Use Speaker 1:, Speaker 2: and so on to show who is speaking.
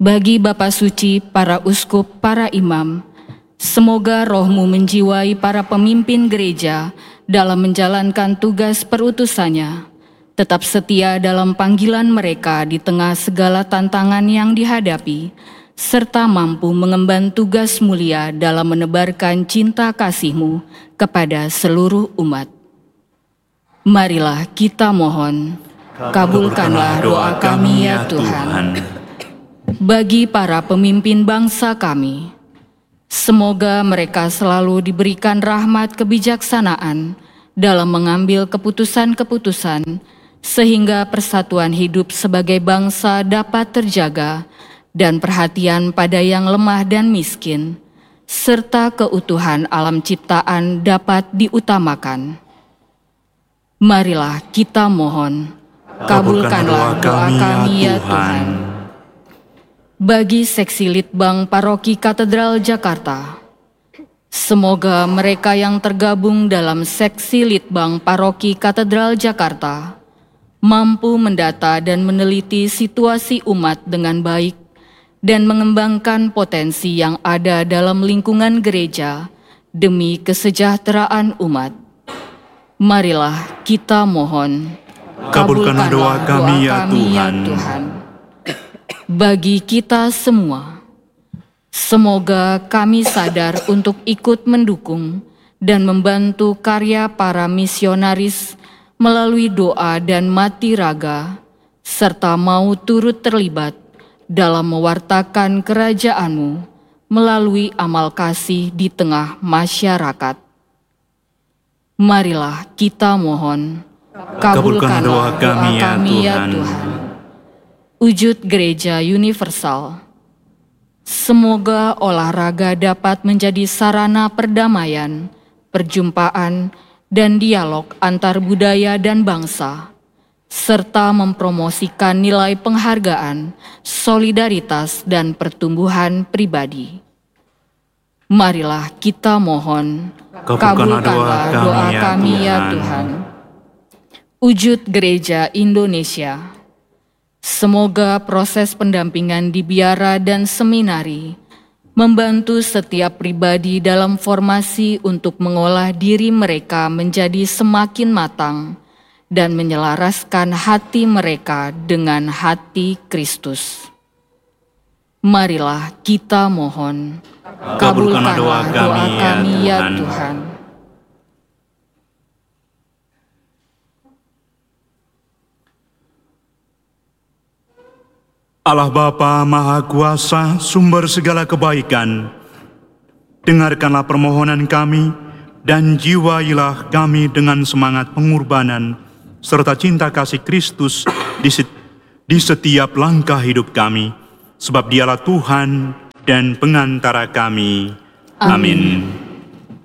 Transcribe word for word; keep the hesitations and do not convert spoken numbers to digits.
Speaker 1: Bagi Bapa Suci, para uskup, para imam, semoga roh-Mu menjiwai para pemimpin gereja dalam menjalankan tugas perutusannya, tetap setia dalam panggilan mereka di tengah segala tantangan yang dihadapi, serta mampu mengemban tugas mulia dalam menebarkan cinta kasih-Mu kepada seluruh umat. Marilah kita mohon, kabulkanlah doa kami ya Tuhan. Bagi para pemimpin bangsa kami, semoga mereka selalu diberikan rahmat kebijaksanaan dalam mengambil keputusan-keputusan, sehingga persatuan hidup sebagai bangsa dapat terjaga dan perhatian pada yang lemah dan miskin, serta keutuhan alam ciptaan dapat diutamakan. Marilah kita mohon, kabulkanlah doa kami ya Tuhan. Bagi seksi Litbang Paroki Katedral Jakarta, semoga mereka yang tergabung dalam seksi Litbang Paroki Katedral Jakarta mampu mendata dan meneliti situasi umat dengan baik dan mengembangkan potensi yang ada dalam lingkungan gereja demi kesejahteraan umat. Marilah kita mohon,
Speaker 2: kabulkanlah doa kami ya Tuhan.
Speaker 1: Tuhan. Bagi kita semua, semoga kami sadar untuk ikut mendukung dan membantu karya para misionaris melalui doa dan mati raga, serta mau turut terlibat dalam mewartakan kerajaan-Mu melalui amal kasih di tengah masyarakat. Marilah kita mohon, kabulkanlah doa kami, doa kami ya Tuhan. Ya Tuhan. Wujud Gereja Universal, semoga olahraga dapat menjadi sarana perdamaian, perjumpaan, dan dialog antar budaya dan bangsa, serta mempromosikan nilai penghargaan, solidaritas, dan pertumbuhan pribadi. Marilah kita mohon, kabulkanlah doa kami ya Tuhan. Wujud Gereja Indonesia, semoga proses pendampingan di biara dan seminari membantu setiap pribadi dalam formasi untuk mengolah diri mereka menjadi semakin matang dan menyelaraskan hati mereka dengan hati Kristus. Marilah kita mohon, kabulkanlah doa kami ya Tuhan.
Speaker 2: Allah Bapa Maha Kuasa, sumber segala kebaikan, dengarkanlah permohonan kami dan jiwailah kami dengan semangat pengorbanan serta cinta kasih Kristus di, di setiap langkah hidup kami, sebab Dialah Tuhan dan pengantara kami. Amin. Amin.